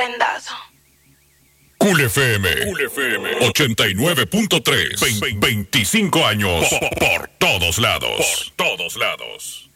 prendazo. Cool FM 89.3. 25 años por todos lados. Por todos lados.